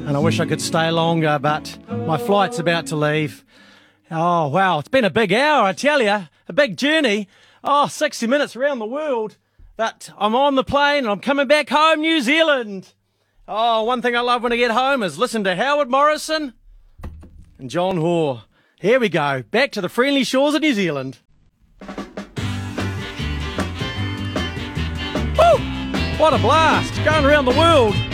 and I wish I could stay longer, but my flight's about to leave. Oh, wow, it's been a big hour, I tell you. A big journey. 60 minutes around the world. But I'm on the plane and I'm coming back home, New Zealand. One thing I love when I get home is listen to Howard Morrison and John Hoare. Here we go, back to the friendly shores of New Zealand. Woo! What a blast, going around the world.